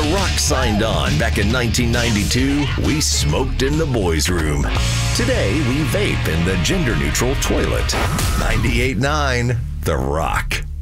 Rock signed on back in 1992, we smoked in the boys' room. Today, we vape in the gender-neutral toilet. 98.9 The Rock.